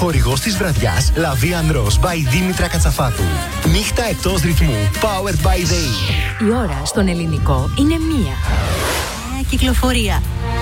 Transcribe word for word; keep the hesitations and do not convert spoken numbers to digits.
Χορηγός της βραδιάς Lavian Rose by Δήμητρα Κατσαφάτου. Νύχτα εκτός ρυθμού. Powered by Day. Η ώρα στον ελληνικό είναι μία. Νέα κυκλοφορία.